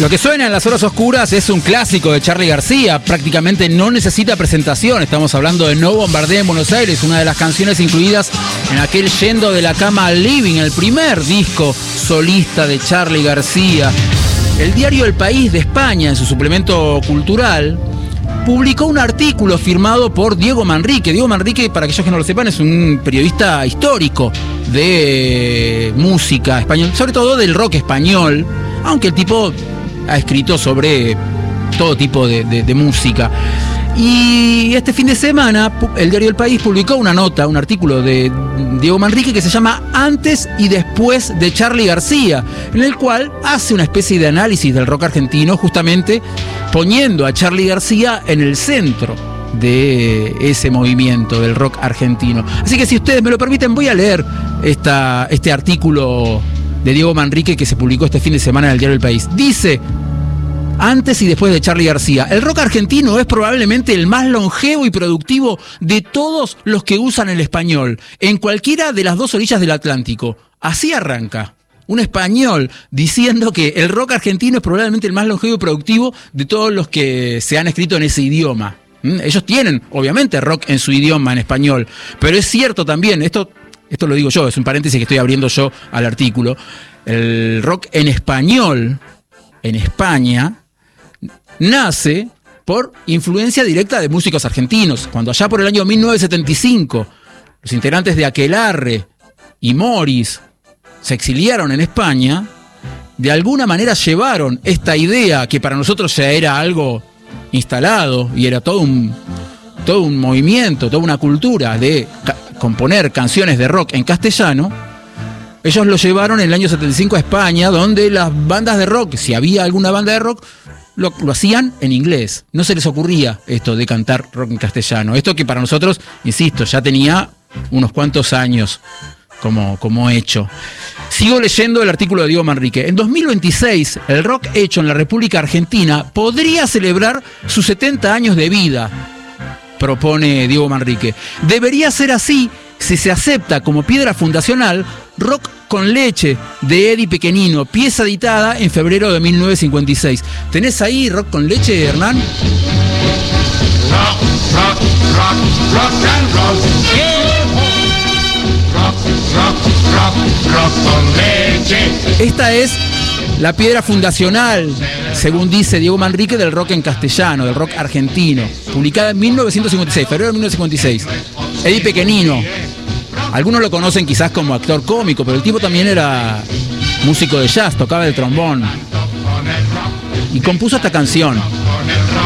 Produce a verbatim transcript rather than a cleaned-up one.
Lo que suena en las horas oscuras es un clásico de Charly García, prácticamente no necesita presentación. Estamos hablando de No Bombardea en Buenos Aires, una de las canciones incluidas en aquel Yendo de la Cama al Living, el primer disco solista de Charly García. El diario El País de España, en su suplemento cultural, publicó un artículo firmado por Diego Manrique. Diego Manrique, para aquellos que no lo sepan, es un periodista histórico de música español, sobre todo del rock español, aunque el tipo ha escrito sobre todo tipo de, de, de música. Y este fin de semana el diario El País publicó una nota, un artículo de Diego Manrique que se llama Antes y Después de Charly García, en el cual hace una especie de análisis del rock argentino, justamente poniendo a Charly García en el centro de ese movimiento del rock argentino. Así que si ustedes me lo permiten, voy a leer esta, este artículo de Diego Manrique que se publicó este fin de semana en el diario El País. Dice: antes y después de Charly García, el rock argentino es probablemente el más longevo y productivo de todos los que usan el español, en cualquiera de las dos orillas del Atlántico. Así arranca un español diciendo que el rock argentino es probablemente el más longevo y productivo de todos los que se han escrito en ese idioma. ¿Mm? Ellos tienen, obviamente, rock en su idioma, en español, pero es cierto también, esto, esto lo digo yo, es un paréntesis que estoy abriendo yo al artículo, el rock en español, en España, nace por influencia directa de músicos argentinos. Cuando allá por el año mil novecientos setenta y cinco los integrantes de Aquelarre y Morris se exiliaron en España, de alguna manera llevaron esta idea que para nosotros ya era algo instalado y era todo un, todo un movimiento, toda una cultura de ca- componer canciones de rock en castellano. Ellos lo llevaron en el año setenta y cinco a España, donde las bandas de rock, si había alguna banda de rock, Lo, lo hacían en inglés. No se les ocurría esto de cantar rock en castellano. Esto que para nosotros, insisto, ya tenía unos cuantos años como, como hecho. Sigo leyendo el artículo de Diego Manrique. En dos mil veintiséis, el rock hecho en la República Argentina podría celebrar sus setenta años de vida, propone Diego Manrique. Debería ser así si se acepta como piedra fundacional Rock con Leche de Eddie Pequenino, pieza editada en febrero de mil novecientos cincuenta y seis. ¿Tenés ahí Rock con Leche, Hernán? Rock, rock, rock, rock and roll. Rock, rock, rock, rock con leche. Esta es la piedra fundacional, según dice Diego Manrique, del rock en castellano, del rock argentino, publicada en mil novecientos cincuenta y seis, febrero de mil novecientos cincuenta y seis. Eddie Pequenino. Algunos lo conocen quizás como actor cómico, pero el tipo también era músico de jazz, tocaba el trombón y compuso esta canción.